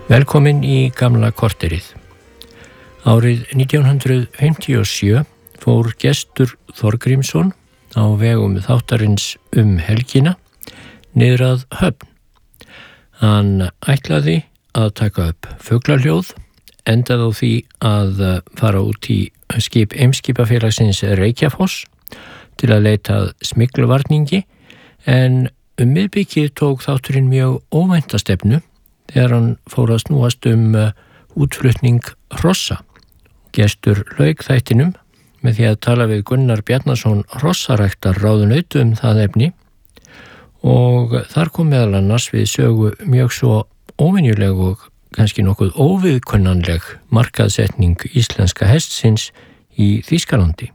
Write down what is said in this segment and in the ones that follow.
Velkomin í gamla korterið. Árið 1957 fór Gestur Þorgrímsson á vegum þáttarins helgina niður að Höfn. Hann ætlaði að taka upp fuglahljóð, endaði á því að fara út í skip Eimskipafélagsins Reykjafoss til að leita að smygluvarningi, en miðbikið tók þátturinn mjög óvænta stefnu þegar hann fór að snúast útflutning hrossa. Gestur lauk þættinum með því að tala við Gunnar Bjarnason hrossaræktar ráðunaut það efni, og þar kom meðal annars við sögu mjög svo óvenjuleg og kannski nokkuð óviðkunnanleg markaðssetning íslenska hestsins í Þýskalandi.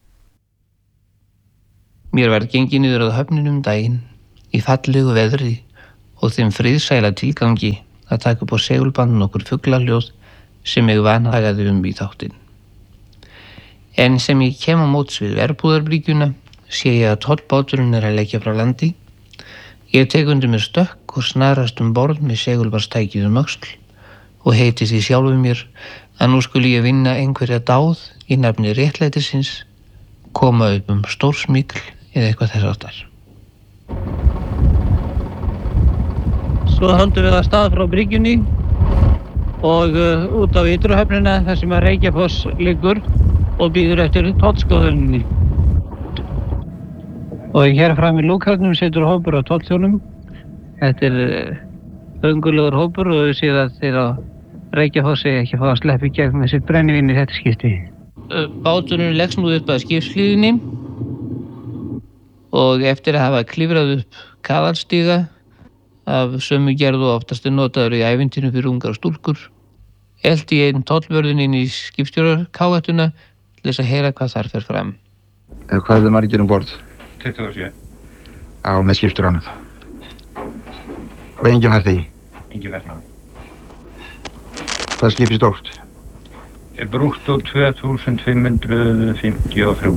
Mér var gengið niður að Höfninum daginn í fallegu veðri og þeim friðsæla tilgangi að taka upp á segulband nokkur fuglahljóð sem ég vanhagaði í þáttinn. En sem ég kem á móts við verbúðarbríkjuna sé ég að tollbáturinn að leggja frá landi. Ég tek undir mér stökk og snarast borð með segulbandstækið öxl og heiti því sjálfum mér að nú skuli ég vinna einhverja dáð í nafni réttlætisins, koma upp stórsmygl eða eitthvað þess áttar. Svo höldum við að stað frá bryggjunni og út á Ytruhöfnina þar sem að Reykjafoss liggur og býður eftir tollskoðuninni. Og hér fram í lúkharnum situr hópur á tollþjónum. Þetta öngulegur hópur og við séum að þeir á Reykjafossi ekki fá að sleppa í gegn með sitt brennivín í þetta skipti. Báturinn leggst nú upp að skipshlíðinni og eftir að hafa klifrað upp kaðalstíga af sömu gerð og oftast notaður í ævintýrum fyrir ungar stúlkur, elti ég einn tollvörðun inn í skipstjórarkáettuna til þess að heyra hvað þar fer fram. Hvað margir borð? 27. Já, með skipstjóranum. Og engin farþegi? Engin farþegi. Hvað skipið stórt? Brúttó 2553.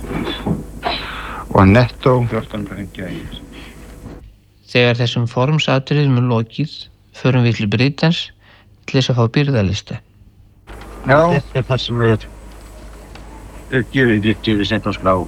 Og nettó? 1451. Þegar þessum formsatriðum lokið, förum við til Britans til þess að fá birgðalista. Já. Þetta það sem við uppgjöfum sett á skrá.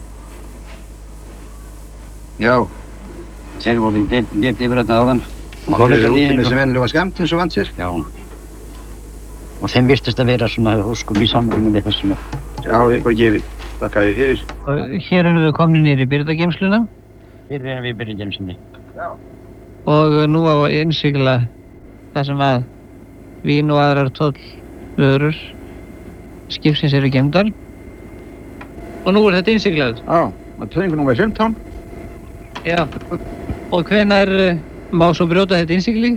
Já. Þeir voru nefnt yfir þetta áðan. Og þeir eru út með þessi venlega skemmt eins og vant sér. Já. Og þeim virtist að vera svona óskum í samverðinu við þessum. Já, eitthvað gefið. Þakka þið fyrir. Og hér erum við komin niður í birgðageymsluna. Hér erum við birgðageymslunni. Já. Og nú á að innsigla það sem að vín og aðrar tollvörur skipsins eru geymdar. Og nú þetta innsiglað. Já, og tveimur númer 15. Já. Og hvenær má svo brjóta þetta innsigli?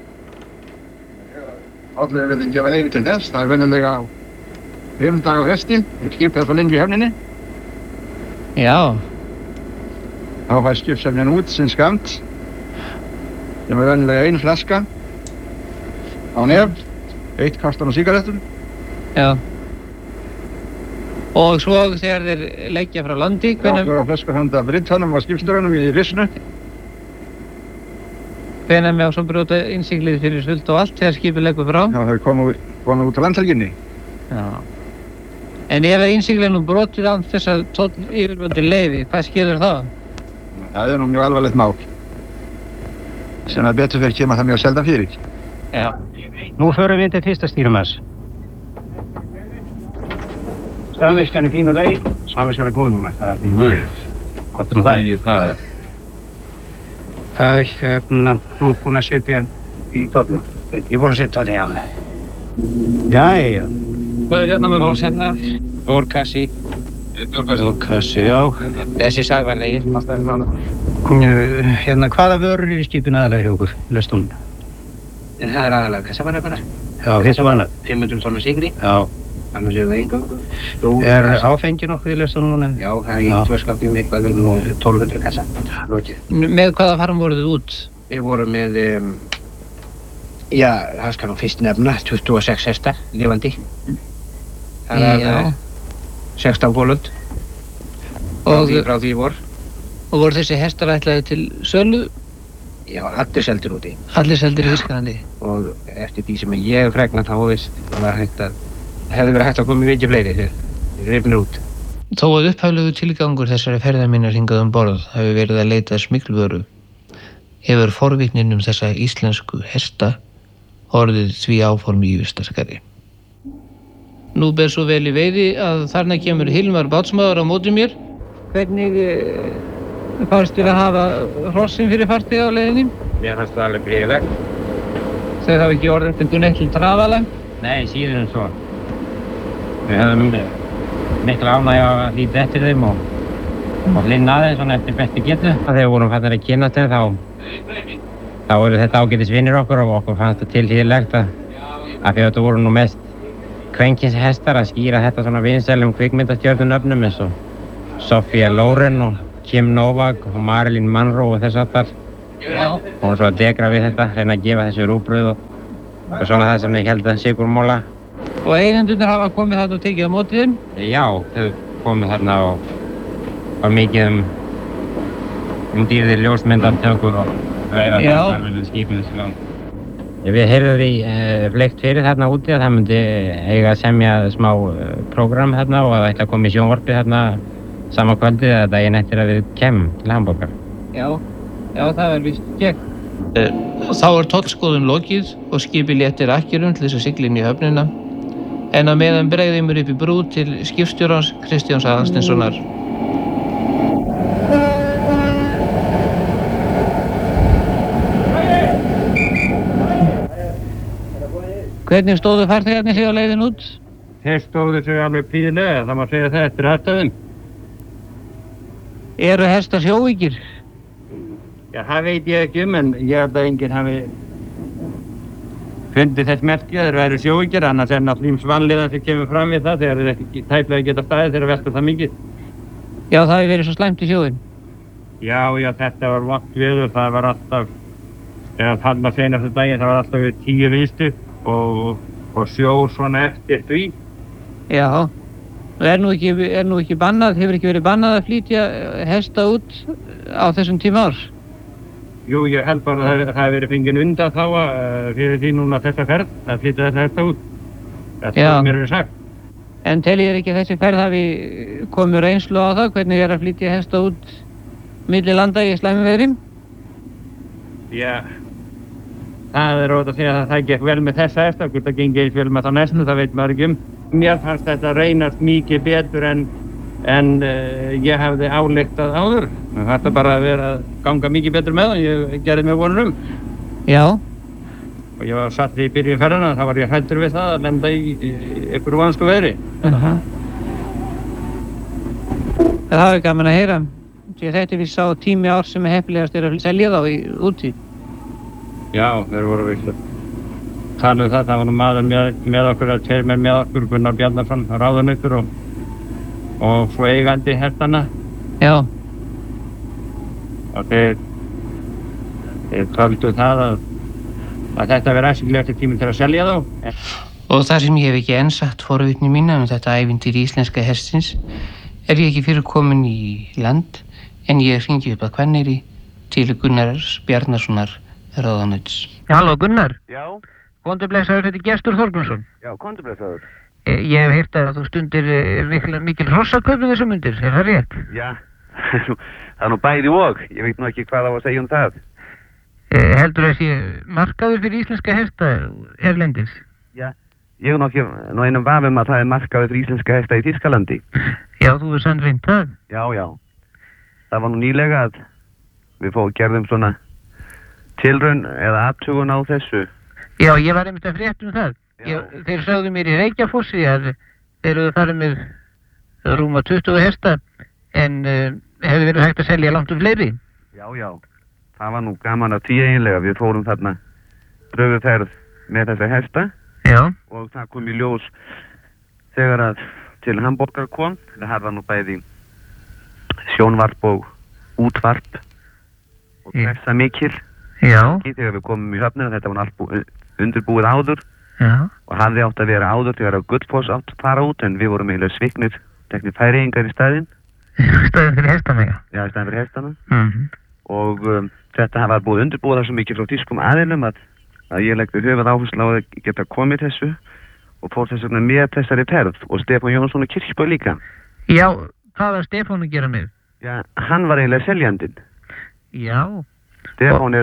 Allir vilja gefa leyfi til þess. Það venjulega 5 daga á hesti. Skipið frá lengi í höfninni. Já. Þá fær skipshöfnin út sinn skamt. sem venjulega 1 flaska á nef, 1 kastan á sígarettum. Já. Og svo þegar þeir leggja frá landi, hvernig... Já, flaska handa Brittanum og skipstjóranum í rissinu. Hvenær með á svo brjóta innsiglið fyrir fullt og allt þegar skipið leggur frá? Já, þau komu út á landhelginni. Já. En ef innsiglið nú brotið án þess að yfirvöldi leyfi, hvað skeður þá? Það nú mjög alvarlegt mál. Sem að betur fyrir kemur það mjög sjaldan fyrir. Já. Nú förum við til fyrsta stýrumanns. Samviskan fín og leið. Samviskan góð núna. Það því mjög. Hvað það? Þú búinn að setja í tóllum. Ég búinn að setja það í hana. Jæja. Hvað hérna með hós hérna? Bórkassi. Bórkassi, já. Þessi sagvarlegir. Hérna, hvaða vörur í skipinu aðalega hjá okkur? Löstum. Það aðalega kassavarna bara? Já, kassavarna. 500 tonn sigri? Já. Annars það einhver. Áfengi nokkuð í löstunum núna? Já, það í 2 skapjum eitthvað og 1200 kassa. Með hvaða farm voruð þið út? Við vorum með, það skal nú fyrst nefna, 26 hestar, lifandi. Það 16 bólund. Frá því vor. Og voru þessi hestar ætlaði til sölu? Já, allir seldir úti. Allir seldir í Þýskalandi. Og eftir því sem ég hef fregnað þá hefði verið hægt að koma mikið fleiri þeir rifnir út. Þó að upphaflegu tilgangur þessari ferðar minnar hingað borð hafi verið að leita smyglvöru, hefur forvitnin þessa íslensku hesta orðið því áform ívustarkari. Nú ber svo vel í veiði að þarna kemur Hilmar bátsmaður á móti mér. Hvernig fannst þér að hafa hrossin fyrir farþega á leiðinni? Mér fannst það alveg gríðilegt. Þau hafa ekki orðið til neitt til trafalag? Nei, síður en svo. Við höfum mikla ánægju að líta eftir þeim og linna aðeins svona eftir bestu getu. Þegar við vorum farnir að kynnast þeim þá voru þetta ágætis vinir okkur og okkur fannst það tilhlýðilegt að því þetta voru nú mest kvenkins hestar að skýra þetta svona vinsælum kvikmyndastjörnunöfnum eins og Sophia Loren og Kim Novak og Marilyn Monroe og þess aftar. Og svo að degra við þetta, reyna að gefa þessu rúbrauð og svona það sem ég held að sigurmóla. Og eigendurnir hafa komið þarna og tekið á móti þeim? Já, þau komið þarna og var mikið dýrðir ljósmyndatökur og skipinu þessu land. Við heyrðum því fleikt fyrir þarna úti að það myndi eiga að semja smá prógram þarna og það ætla að koma í sjónvarpið þarna sama kvöldið eða daginn eftir að við kemum til Hamborgar. Já, það er víst gegn. Þá er tollskoðun lokið og skipið léttir akkerum til þess að sigla inn í höfnina, en að meðan bregðum upp í brú til skipstjórans Kristjáns Aðalsteinssonar. Hvernig stóðu farþegarnir sig á leiðin út? Þeir stóðu sig alveg píðilega, það má segja það eftir hestöðum. Eru hestar sjóvíkir? Já, það veit ég ekki en ég held að enginn hafi fundið þess merki að þeir væru sjóvíkir, annars er náttúrulega ýmis vanlíðan sem kemur fram við það þegar þeir ekki tæplega geta staðið þegar velta það mikið. Já, það hefur verið svo slæmt í sjóinn. Já, þetta var vont veður, það var alltaf, þegar þarna seinasta daginn, það var alltaf við 10 vinstu og sjó svona eftir því. Já, er nú ekki bannað, hefur ekki verið bannað að flytja hesta út á þessum tíma árs? Jú, ég held bara að það hefur verið fengin undanþága fyrir því núna þessa ferð að flytja þessa hesta út. Þetta er mér verið sagt. En teljið þér ekki að þessi ferð hafi komið reynslu á það, hvernig er að flytja hesta út milli landa í slæmu veðri? Já, það er ótaf að segja að það gekk vel með þessa hesta, hvort það gengi eins vel með þá næstu, það veit maður ekki Mér fannst þetta reynast mikið betur en ég hefði ályktað áður. Þetta bara að vera að ganga mikið betur með það, ég gerði mig vonur Já. Og ég var satt í byrjun ferðina, þá var ég hræddur við það að lenda í einhverju vansku veðri. Það er gaman að heyra. Þetta er víst sá tími árs sem er heppilegast að selja þá úti. Já, þeir voru víst að tala það var nú maður með okkur, tveir menn með okkur, Gunnar Bjarnason, ráðunautur og svo eigandi hestana. Já. Og þeir töldu það að þetta verið æskilegasti tíminn til að selja þá. Og þar sem ég hef ekki enn sagt forvitni mína þetta ævintýri íslenska hestsins, er ég ekki fyrir komin í land, en ég hringi upp að Hvanneyri til Gunnars Bjarnasonar ráðunauts. Halló Gunnar. Já. Komdu blessaður, þetta er Gestur Þorgrímsson. Já, komdu blessaður. Ég hef heyrt að þú stundir mikil hrossakaup þessum mundir, er það rétt? Já, það er nú bæði og. Ég veit nú ekki hvað á að segja það. Heldur það sé markaður fyrir íslenska hesta erlendis? Já, ég er nú einum vafum að það er markaður fyrir íslenska hesta í Þýskalandi. Já, þú er sannreint það. Já. Það var nú nýlega að við gerðum svona tilraun eða athugun á þessu. Já, ég var einmitt að frétta það. Þeir sögðu mér í Reykjafossi að þeir eru farið með rúma 20 hesta en hefði verið hægt að selja langt fleiri. Já. Það var nú gaman að því eiginlega. Við fórum þarna pröfuferð með þessa hesta. Já. Og það kom í ljós þegar að til Hamborgar kom. Það var nú bæði sjónvarp og útvarp og pressa mikil. Já. Þegar við komum í höfnina, þetta var allt undirbúið áður. Já. Og hafði átt að vera áður þegar að Gullfoss átt að fara út, en við vorum eiginlega sviknir teknir Færeyingar í staðinn. Í staðinn fyrir hestana, já. Já, í staðinn fyrir hestana. og þetta var búið undirbúið það svo mikið frá þýskum aðilum að ég legði höfuð áherslu á að geta komið þessu og fór þess vegna með þessari ferð og Stefán Jónsson og Kirkjubæ líka. Já, hvað var Stefán að gera með? Já, hann var eiginlega seljandinn. Já. Stefán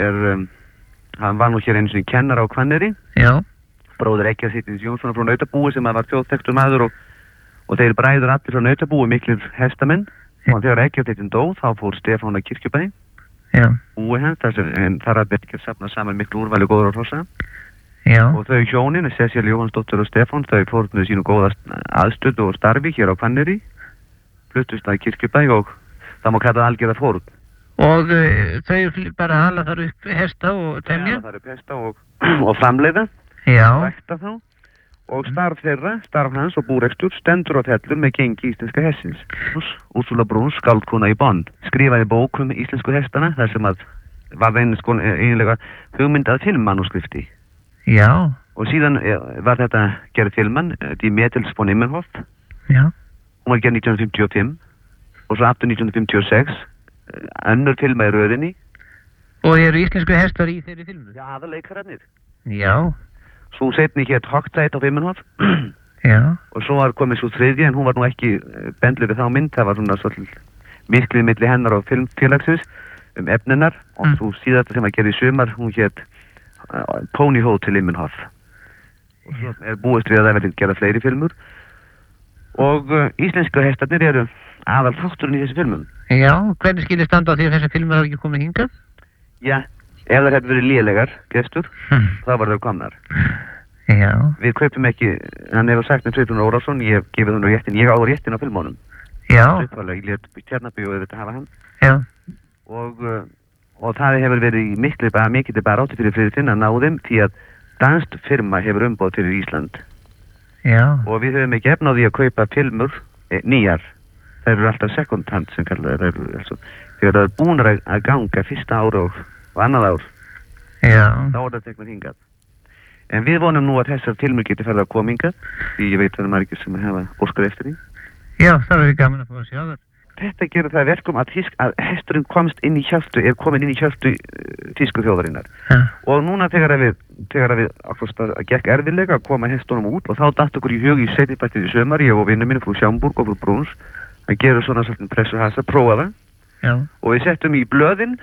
hann var nú hér einu sinni kennar á Hvanneyri. Já. Bróðir Eggerts Jónsson frá Nautabúi sem var þjóðþekktur maður og þeir bræður allir frá Nautabúi miklir hestamenn. Og þegar Eggerts dó þá fór Stefán að Kirkjubæ. Já. Búi hans, þar að Berger safna saman miklu úrvæli góður og hrossa. Já. Og þau hjónin, Cecilia Jóhannsdóttir og Stefán, þau fórnuðu sínu góða aðstöðu og starfi hér á Hvanneyri, fluttust að Kirkjubæ og það má kalla algjörða fórn. Og þau bara hala þar upp hesta og temja? Já, þar upp hesta og framleiða, rækta þá. Og starf hans og búrekstur stendur á þellur með gengi íslenska hestsins. Úrsula Brúns, skáldkona í Bonn, skrifaði bók íslensku hestana þar sem að var eiginlega hugmynd að filmmanuskrifti. Já. Og síðan var þetta gerð filman, Die Mädels von Immenhof. Já. Hún var gerð 1955 og svo aftur 1956, önnur filma í röðinni. Og eru íslensku hestar í þeirri filmu? Já, aðaleikhararnir. Já. Svo seinni hétt Hochzeit á Immenhof. Já. Og svo var komið svo þriðja en hún var nú ekki bendluð við þá mynd, það var svona svolítið miklið milli hennar og filmfélagsins efninar og svo síðasta sem var gerð í sumar, hún hétt Pony Hotel Immenhof og svo búist við að það verði gera fleiri filmur og íslensku hestarnir eru aðal þátturinn í þessu filmum. Já, hvernig skilur standa á því að þessi filmur hafa ekki komið hingað? Já, ef það hefði verið lélegar gestur, þá var það komnar. Já. Við kaupum ekki, hann hefur sagt með Sveinbjörn Órásson, ég hef gefið hún réttin, ég á réttin á filmónum. Já. Ég lét Tjarnabíu og þetta hafa hann. Já. Og það hefur verið mikið barátti fyrir friðinn að ná þeim því að dansk firma hefur umboð fyrir Ísland. Já. Og við höfum ekki efn á því að kaupa filmur nýjar. Það eru alltaf second hand sem kallaði þegar það er búnar að ganga fyrsta ár og annað ár. Já. Þá er það teknað hingað. En við vonum nú að þessar filmur geti ferða að koma hingað því ég veit að það er margir sem hafa óskar eftir því. Já, það verður gaman að fá að sjá það. Þetta gerir það verkum að hesturinn komst inn í hjöltu, komin inn í hjöltu þýsku þjóðarinnar. Og núna þegar við gekk erfiðlega að koma hestunum út og þá datt okkur í hug í seinnipartið í sömar, ég og vinnu mínu frú Sjámburg og frú Brúns, að gera svona svolítið pressuhasa, prófa það. Já. Og við settum í blöðin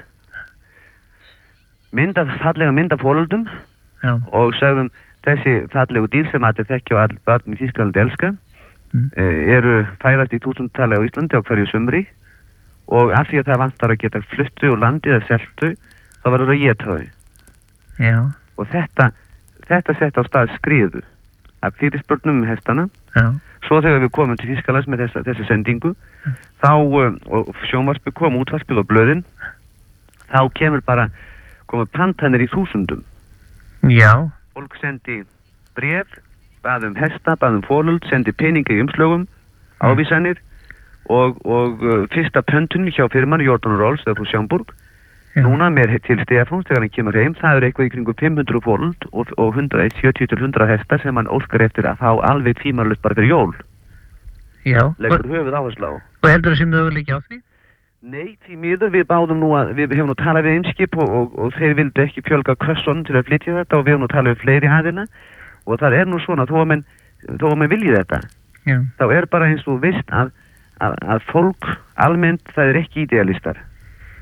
fallega mynd af folöldum og sagðum þessi fallegu dýr sem allir þekkja og allir börn í Þýskalandi elska. Eru færast í 1000-tali á Íslandi á hverju sumri og af því að það vantar að geta fluttu og landið eða seltu þá verður að geta þau. Já. Og þetta sett á stað skriðu af fyrirspurnum hestana. Já. Svo þegar við komum til Þýskalands með þessa sendingu þá og sjónvarpið kom útvarpið og blöðin þá komu pantanir í 1000. Já. Fólk sendi bréf, baðum hesta, baðum fólöld, sendi peninga í umslögum, ávísanir og fyrsta pöntun hjá firman Jordan Rolls eða frú Sjámburg. Núna með til Stefáns þegar hann kemur heim, það eitthvað í kringum 500 fólöld og 70-100 hestar sem hann óskar eftir að fá alveg tímarlaust bara fyrir jól. Já. Leggur höfuð áherslu á. Og heldur þessi möguleiki á því? Nei, því miður, við hefum nú talað við Eimskip og þeir vildu ekki fjölga kössunum til að flytja þetta og við hefum nú talað við fleiri aðina og það er nú svona, þó að menn vilji þetta, þá er bara eins og vist að fólk almennt það er ekki idealistar.